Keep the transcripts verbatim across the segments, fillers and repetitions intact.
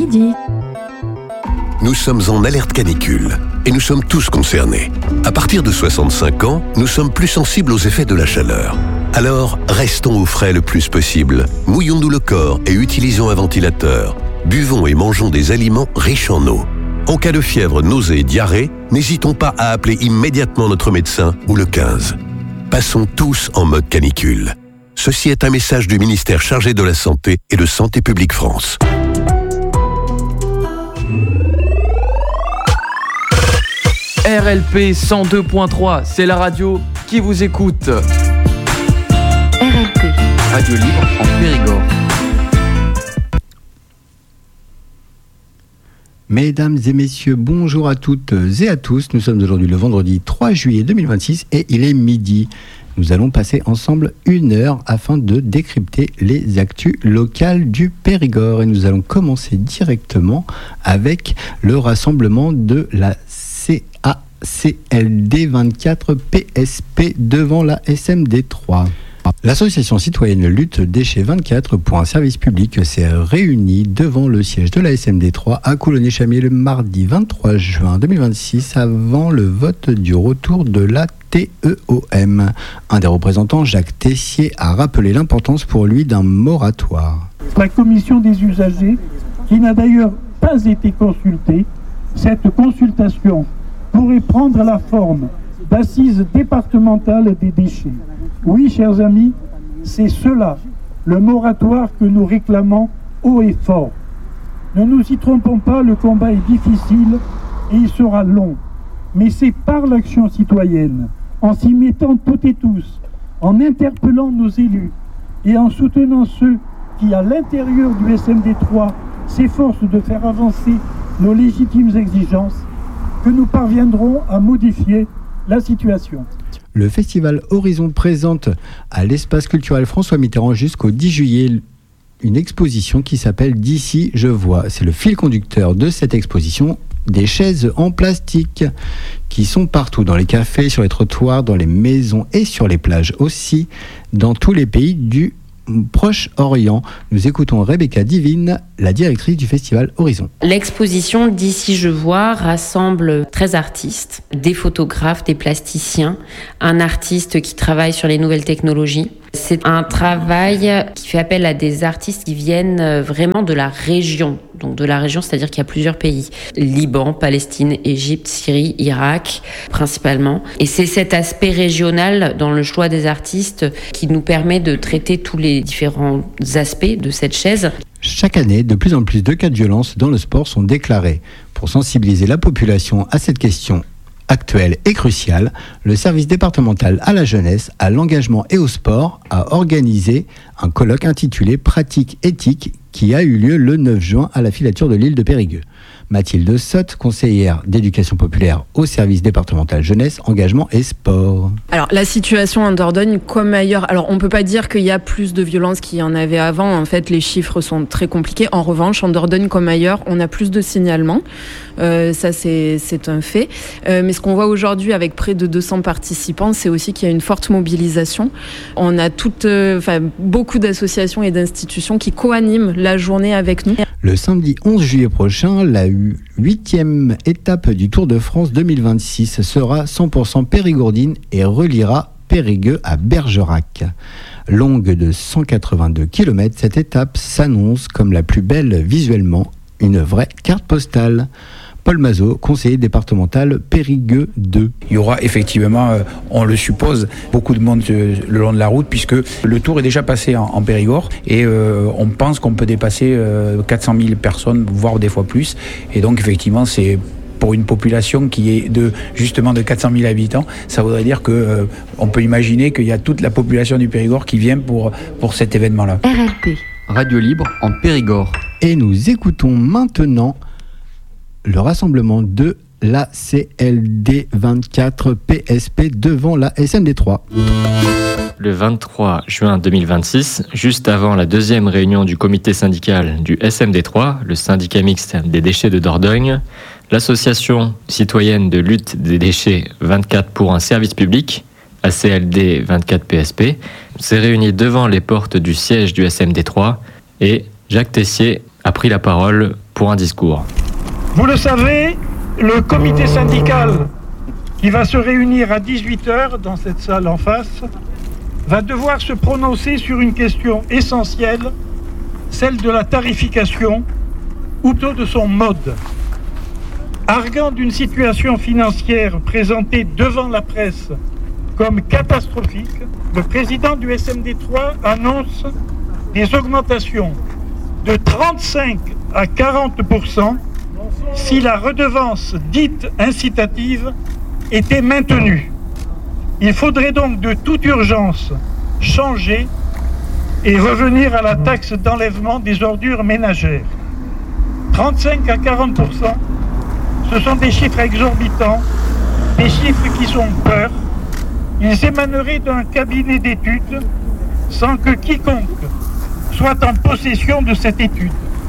midi. Nous sommes en alerte canicule et nous sommes tous concernés. À partir de soixante-cinq ans, nous sommes plus sensibles aux effets de la chaleur. Alors, restons au frais le plus possible. Mouillons-nous le corps et utilisons un ventilateur. Buvons et mangeons des aliments riches en eau. En cas de fièvre, nausée, diarrhée, n'hésitons pas à appeler immédiatement notre médecin ou le quinze. Passons tous en mode canicule. Ceci est un message du ministère chargé de la Santé et de Santé publique France. R L P cent deux point trois, c'est la radio qui vous écoute. R L P, Radio libre en Périgord. Mesdames et messieurs, bonjour à toutes et à tous. Nous sommes aujourd'hui le vendredi trois juillet deux mille vingt-six et il est midi. Nous allons passer ensemble une heure afin de décrypter les actus locales du Périgord. Et nous allons commencer directement avec le rassemblement de la C A C L D vingt-quatre P S P devant la S M D trois. L'association citoyenne Lutte Déchets vingt-quatre pour un service public s'est réunie devant le siège de la S M D trois à Coulonnet-Chamiers le mardi vingt-trois juin deux mille vingt-six avant le vote du retour de la T E O M. Un des représentants, Jacques Tessier, a rappelé l'importance pour lui d'un moratoire. La commission des usagers, qui n'a d'ailleurs pas été consultée, cette consultation pourrait prendre la forme d'assises départementales des déchets. Oui, chers amis, c'est cela, le moratoire que nous réclamons haut et fort. Ne nous y trompons pas, le combat est difficile et il sera long. Mais c'est par l'action citoyenne, en s'y mettant toutes et tous, en interpellant nos élus et en soutenant ceux qui, à l'intérieur du S M D trois, s'efforcent de faire avancer nos légitimes exigences, que nous parviendrons à modifier la situation. Le festival Horizon présente à l'espace culturel François Mitterrand jusqu'au dix juillet une exposition qui s'appelle D'ici je vois. C'est le fil conducteur de cette exposition, des chaises en plastique qui sont partout, dans les cafés, sur les trottoirs, dans les maisons et sur les plages aussi, dans tous les pays du Proche-Orient. Nous écoutons Rebecca Divine, la directrice du festival Horizon. L'exposition D'ici je vois rassemble treize artistes, des photographes, des plasticiens, un artiste qui travaille sur les nouvelles technologies. C'est un travail qui fait appel à des artistes qui viennent vraiment de la région. Donc de la région, c'est-à-dire qu'il y a plusieurs pays. Liban, Palestine, Égypte, Syrie, Irak, principalement. Et c'est cet aspect régional dans le choix des artistes qui nous permet de traiter tous les différents aspects de cette chaise. Chaque année, de plus en plus de cas de violence dans le sport sont déclarés. Pour sensibiliser la population à cette question actuelle et cruciale, le service départemental à la jeunesse, à l'engagement et au sport a organisé un colloque intitulé « Pratique éthique » qui a eu lieu le neuf juin à la filature de l'île de Périgueux. Mathilde Sotte, conseillère d'éducation populaire au service départemental jeunesse, engagement et sport. Alors la situation en Dordogne comme ailleurs, alors on peut pas dire qu'il y a plus de violence qu'il y en avait avant, en fait les chiffres sont très compliqués. En revanche, en Dordogne comme ailleurs, on a plus de signalements, euh, ça c'est, c'est un fait. Euh, mais ce qu'on voit aujourd'hui avec près de deux cents participants, c'est aussi qu'il y a une forte mobilisation. On a toutes, euh, enfin, beaucoup d'associations et d'institutions qui co-animent la journée avec nous. Le samedi onze juillet prochain, la huitième étape du Tour de France deux mille vingt-six sera cent pour cent périgourdine et reliera Périgueux à Bergerac. Longue de cent quatre-vingt-deux kilomètres, cette étape s'annonce comme la plus belle visuellement, une vraie carte postale. Paul Mazot, conseiller départemental Périgueux deux. Il y aura effectivement, euh, on le suppose, beaucoup de monde euh, le long de la route puisque le tour est déjà passé en, en Périgord et euh, on pense qu'on peut dépasser euh, quatre cent mille personnes, voire des fois plus. Et donc effectivement, c'est pour une population qui est de justement de quatre cent mille habitants, ça voudrait dire que euh, on peut imaginer qu'il y a toute la population du Périgord qui vient pour, pour cet événement-là. R L P, Radio libre en Périgord. Et nous écoutons maintenant le rassemblement de la C L D vingt-quatre P S P devant la S M D trois. Le vingt-trois juin deux mille vingt-six, juste avant la deuxième réunion du comité syndical du S M D trois, le syndicat mixte des déchets de Dordogne, l'association citoyenne de lutte des déchets vingt-quatre pour un service public, A C L D vingt-quatre P S P, s'est réunie devant les portes du siège du S M D trois et Jacques Tessier a pris la parole pour un discours. Vous le savez, le comité syndical qui va se réunir à dix-huit heures dans cette salle en face va devoir se prononcer sur une question essentielle, celle de la tarification, ou plutôt de son mode. Arguant d'une situation financière présentée devant la presse comme catastrophique, le président du S M D trois annonce des augmentations de trente-cinq à quarante pour cent si la redevance dite incitative était maintenue. Il faudrait donc de toute urgence changer et revenir à la taxe d'enlèvement des ordures ménagères. trente-cinq à quarante pour cent, ce sont des chiffres exorbitants, des chiffres qui sont peur. Ils émaneraient d'un cabinet d'études sans que quiconque soit en possession de cette étude.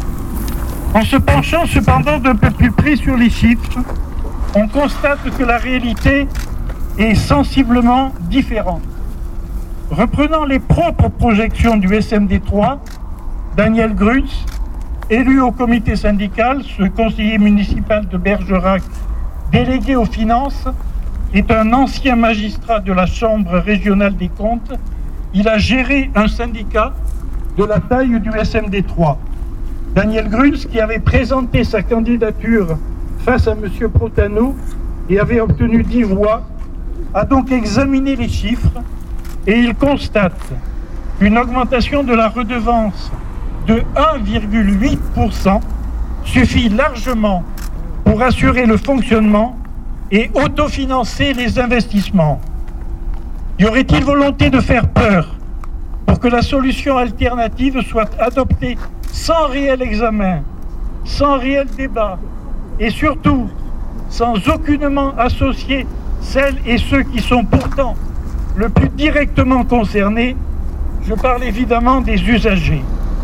En se penchant cependant d'un peu plus près sur les chiffres, on constate que la réalité est sensiblement différente. Reprenant les propres projections du S M D trois, Daniel Grutz, élu au comité syndical, ce conseiller municipal de Bergerac, délégué aux finances, est un ancien magistrat de la Chambre régionale des comptes. Il a géré un syndicat de la taille du S M D trois. Daniel Grutz, qui avait présenté sa candidature face à M. Protano et avait obtenu dix voix, a donc examiné les chiffres et il constate une augmentation de la redevance de un virgule huit pour cent suffit largement pour assurer le fonctionnement et autofinancer les investissements. Y aurait-il volonté de faire peur pour que la solution alternative soit adoptée sans réel examen, sans réel débat et surtout sans aucunement associer celles et ceux qui sont pourtant le plus directement concernés? Je parle évidemment des usagers.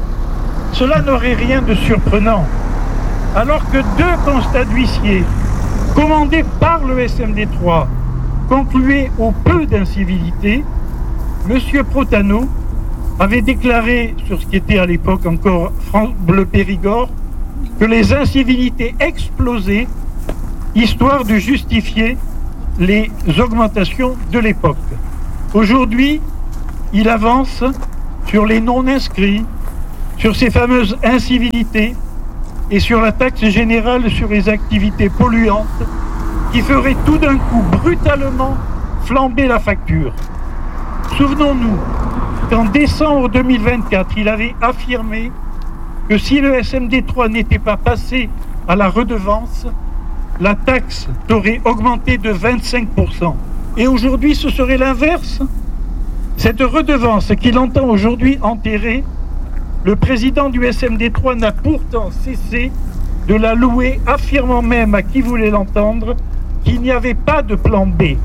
Cela n'aurait rien de surprenant, alors que deux constats d'huissier commandés par le S M D trois concluaient au peu d'incivilité. M. Protano avait déclaré, sur ce qui était à l'époque encore France Bleu Périgord, que les incivilités explosaient, histoire de justifier les augmentations de l'époque. Aujourd'hui, il avance sur les non-inscrits, sur ces fameuses incivilités et sur la taxe générale sur les activités polluantes qui ferait tout d'un coup brutalement flamber la facture. Souvenons-nous qu'en décembre deux mille vingt-quatre, il avait affirmé que si le S M D trois n'était pas passé à la redevance, la taxe aurait augmenté de vingt-cinq pour cent. Et aujourd'hui, ce serait l'inverse. Cette redevance qu'il entend aujourd'hui enterrer, le président du S M D trois n'a pourtant cessé de la louer, affirmant même à qui voulait l'entendre qu'il n'y avait pas de plan B.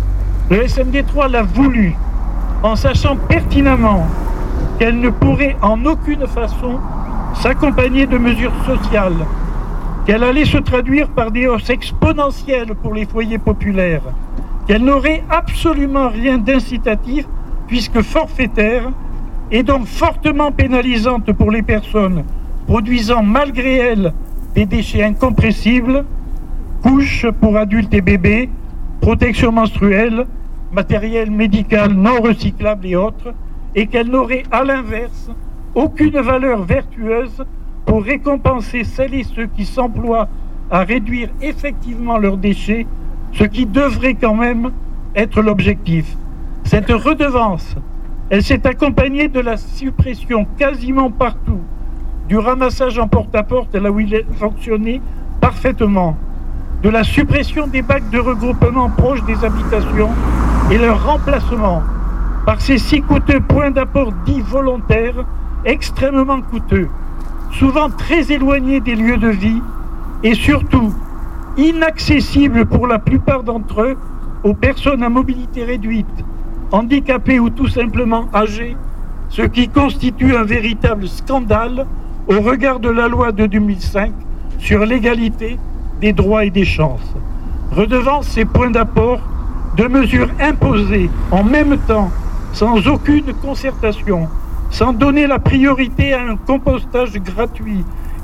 Le S M D trois l'a voulu, en sachant pertinemment qu'elle ne pourrait en aucune façon s'accompagner de mesures sociales, qu'elle allait se traduire par des hausses exponentielles pour les foyers populaires, qu'elle n'aurait absolument rien d'incitatif puisque forfaitaire et donc fortement pénalisante pour les personnes produisant malgré elles des déchets incompressibles, couches pour adultes et bébés, protection menstruelle, matériel médical non recyclable et autres, et qu'elle n'aurait à l'inverse aucune valeur vertueuse pour récompenser celles et ceux qui s'emploient à réduire effectivement leurs déchets, ce qui devrait quand même être l'objectif. Cette redevance, elle s'est accompagnée de la suppression quasiment partout du ramassage en porte-à-porte, là où il fonctionnait parfaitement, de la suppression des bacs de regroupement proches des habitations et leur remplacement par ces si coûteux points d'apport dits volontaires, extrêmement coûteux, souvent très éloignés des lieux de vie et surtout inaccessibles pour la plupart d'entre eux aux personnes à mobilité réduite, handicapées ou tout simplement âgées, ce qui constitue un véritable scandale au regard de la loi de deux mille cinq sur l'égalité des droits et des chances. Redevant ces points d'apport de mesures imposées en même temps, sans aucune concertation, sans donner la priorité à un compostage gratuit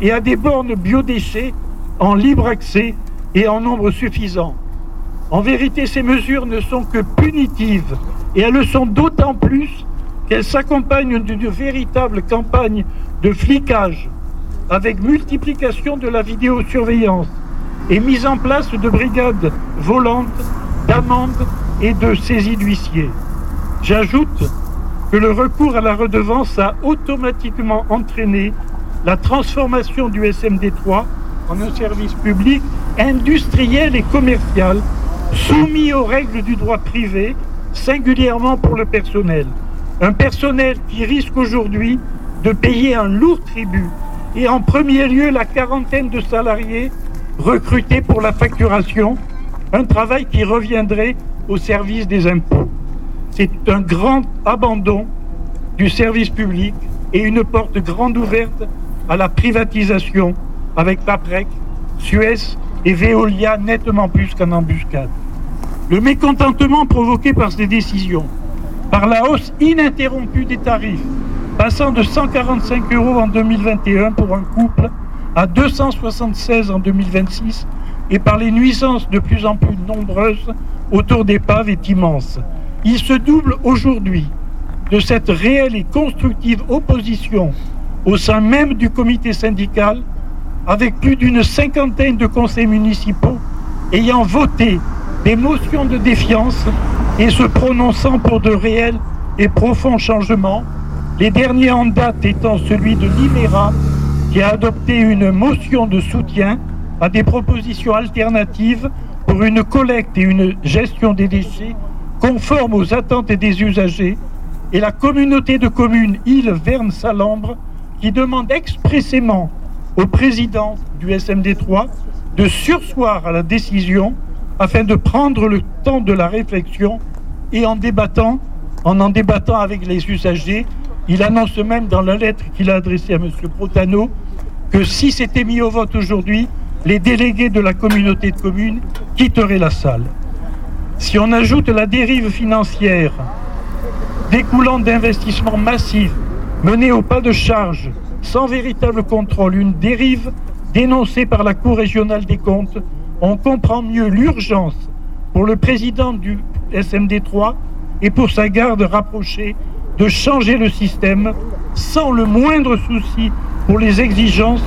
et à des bornes biodéchets en libre accès et en nombre suffisant. En vérité, ces mesures ne sont que punitives et elles le sont d'autant plus qu'elles s'accompagnent d'une véritable campagne de flicage avec multiplication de la vidéosurveillance et mise en place de brigades volantes, d'amendes et de saisies d'huissiers. J'ajoute que le recours à la redevance a automatiquement entraîné la transformation du S M D trois en un service public industriel et commercial soumis aux règles du droit privé, singulièrement pour le personnel. Un personnel qui risque aujourd'hui de payer un lourd tribut et en premier lieu la quarantaine de salariés recrutés pour la facturation, un travail qui reviendrait au service des impôts. C'est un grand abandon du service public et une porte grande ouverte à la privatisation avec Paprec, Suez et Veolia nettement plus qu'en embuscade. Le mécontentement provoqué par ces décisions, par la hausse ininterrompue des tarifs, passant de cent quarante-cinq euros en deux mille vingt et un pour un couple à deux cent soixante-seize en deux mille vingt-six, et par les nuisances de plus en plus nombreuses autour d'épaves est immense. Il se double aujourd'hui de cette réelle et constructive opposition au sein même du comité syndical, avec plus d'une cinquantaine de conseils municipaux ayant voté des motions de défiance et se prononçant pour de réels et profonds changements, les derniers en date étant celui de l'I M E R A, qui a adopté une motion de soutien à des propositions alternatives pour une collecte et une gestion des déchets conformes aux attentes des usagers, et la communauté de communes Île-Verne-Salambre, qui demande expressément au président du S M D trois de surseoir à la décision afin de prendre le temps de la réflexion et en débattant, en en débattant avec les usagers. Il annonce même dans la lettre qu'il a adressée à M. Brotano que si c'était mis au vote aujourd'hui, les délégués de la communauté de communes quitteraient la salle. Si on ajoute la dérive financière découlant d'investissements massifs menés au pas de charge, sans véritable contrôle, une dérive dénoncée par la Cour régionale des comptes, on comprend mieux l'urgence pour le président du S M D trois et pour sa garde rapprochée de changer le système sans le moindre souci pour les exigences